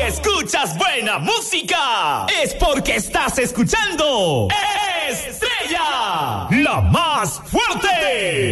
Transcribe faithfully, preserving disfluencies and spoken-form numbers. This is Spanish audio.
escuchas buena música, es porque estás escuchando Estrella, la más fuerte.